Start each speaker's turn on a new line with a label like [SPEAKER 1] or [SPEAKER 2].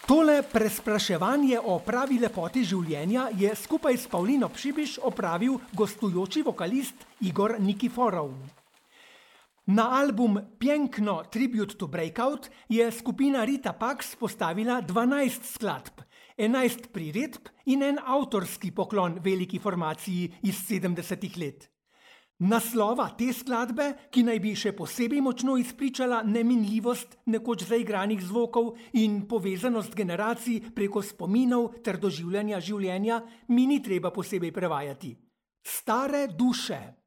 [SPEAKER 1] Tole prespraševanje o pravi lepoti življenja je skupaj s Pavlino Pšibiš opravil gostujoči vokalist Igor Nikiforov. Na album Pjenkno Tribute to Breakout je skupina Rita Pax postavila 12 skladb, 11 priredb in en avtorski poklon veliki formaciji iz 70 let. Naslova te skladbe, ki naj bi še posebej močno izpričala neminljivost nekoč zaigranih zvokov in povezanost generacij preko spominov ter doživljanja življenja, mi ni treba posebej prevajati. Stare duše.